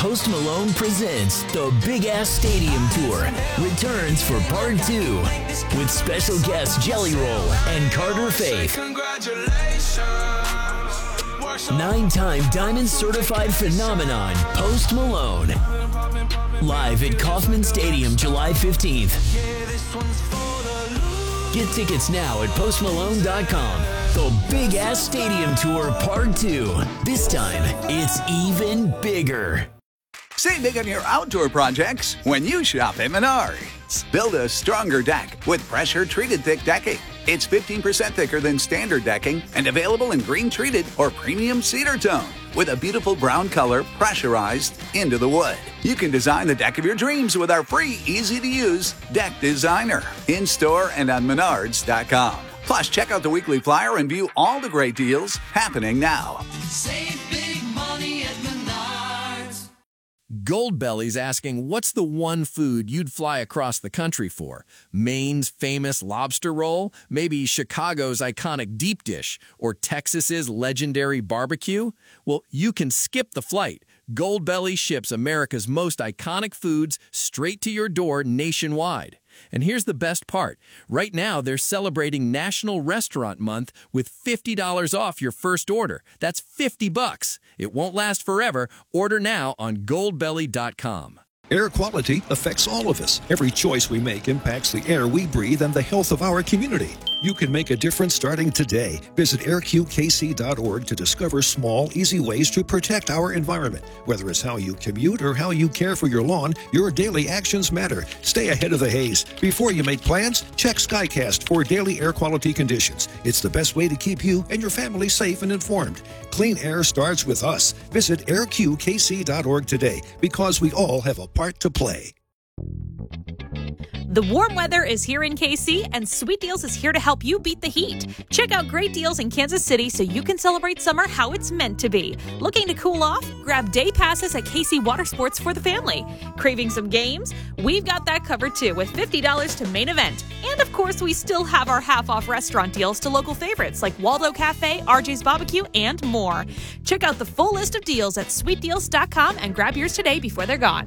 Post Malone presents the Big Ass Stadium Tour returns for part 2 with special guests Jelly Roll and Carter Faith. 9-time Diamond Certified Phenomenon Post Malone. Live at Kauffman Stadium July 15th. Get tickets now at postmalone.com. The Big Ass Stadium Tour Part 2. This time, it's even bigger. Save big on your outdoor projects when you shop at Menards. Build a stronger deck with pressure-treated thick decking. It's 15% thicker than standard decking and available in green-treated or premium cedar tone with a beautiful brown color pressurized into the wood. You can design the deck of your dreams with our free, easy-to-use Deck Designer in-store and on Menards.com. Plus, check out the weekly flyer and view all the great deals happening now. Save big money at Menards. Goldbelly's asking, what's the one food you'd fly across the country for? Maine's famous lobster roll? Maybe Chicago's iconic deep dish? Or Texas's legendary barbecue? Well, you can skip the flight. Goldbelly ships America's most iconic foods straight to your door nationwide. And here's the best part. Right now, they're celebrating National Restaurant Month with $50 off your first order. That's $50. It won't last forever. Order now on goldbelly.com. Air quality affects all of us. Every choice we make impacts the air we breathe and the health of our community. You can make a difference starting today. Visit airqkc.org to discover small, easy ways to protect our environment. Whether it's how you commute or how you care for your lawn, your daily actions matter. Stay ahead of the haze. Before you make plans, check Skycast for daily air quality conditions. It's the best way to keep you and your family safe and informed. Clean air starts with us. Visit airqkc.org today because we all have a part to play. The warm weather is here in KC, and Sweet Deals is here to help you beat the heat. Check out great deals in Kansas City so you can celebrate summer how it's meant to be. Looking to cool off? Grab day passes at KC Water Sports for the family. Craving some games? We've got that covered too with $50 to main event. And of course, we still have our half-off restaurant deals to local favorites like Waldo Cafe, RJ's Barbecue, and more. Check out the full list of deals at sweetdeals.com and grab yours today before they're gone.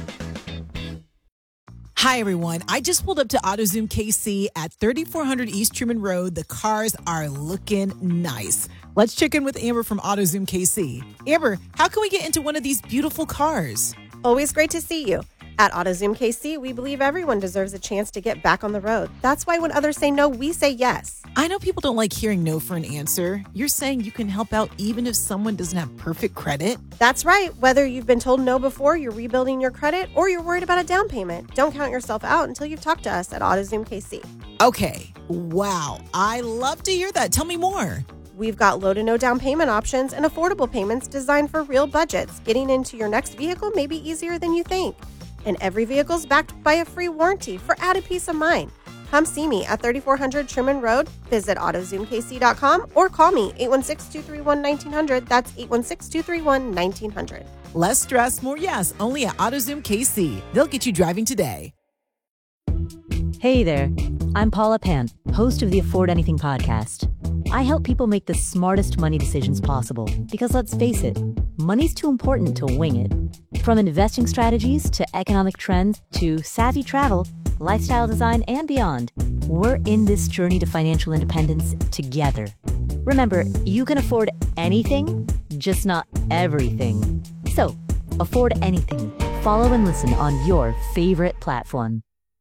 Hi, everyone. I just pulled up to AutoZoom KC at 3400 East Truman Road. The cars are looking nice. Let's check in with Amber from AutoZoom KC. Amber, how can we get into one of these beautiful cars? Always great to see you. At AutoZoom KC, we believe everyone deserves a chance to get back on the road. That's why when others say no, we say yes. I know people don't like hearing no for an answer. You're saying you can help out even if someone doesn't have perfect credit? That's right. Whether you've been told no before, you're rebuilding your credit, or you're worried about a down payment, don't count yourself out until you've talked to us at AutoZoom KC. Okay. Wow. I love to hear that. Tell me more. We've got low to no down payment options and affordable payments designed for real budgets. Getting into your next vehicle may be easier than you think. And every vehicle's backed by a free warranty for added peace of mind. Come see me at 3400 Truman Road. Visit AutoZoomKC.com or call me 816-231-1900. That's 816-231-1900. Less stress, more yes. Only at AutoZoom KC. They'll get you driving today. Hey there. I'm Paula Pant, host of the Afford Anything podcast. I help people make the smartest money decisions possible because, let's face it, money's too important to wing it. From investing strategies to economic trends to savvy travel, lifestyle design, and beyond, we're in this journey to financial independence together. Remember, you can afford anything, just not everything. So, afford anything. Follow and listen on your favorite platform.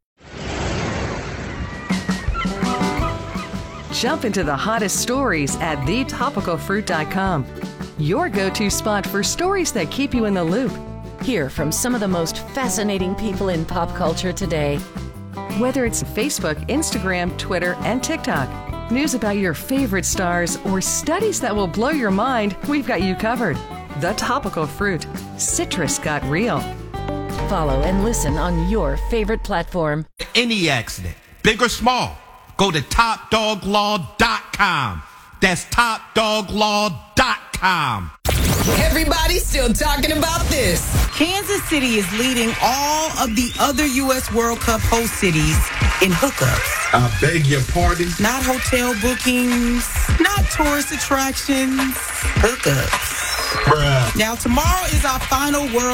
Jump into the hottest stories at thetopicalfruit.com. Your go-to spot for stories that keep you in the loop. Hear from some of the most fascinating people in pop culture today. Whether it's Facebook, Instagram, Twitter, and TikTok, news about your favorite stars, or studies that will blow your mind, we've got you covered. The Topical Fruit. Citrus got real. Follow and listen on your favorite platform. Any accident, big or small, go to TopDogLaw.com. That's TopDogLaw.com. Everybody's still talking about this. Kansas City is leading all of the other U.S. World Cup host cities in hookups. I beg your pardon? Not hotel bookings, not tourist attractions, hookups. Bruh. Now, tomorrow is our final World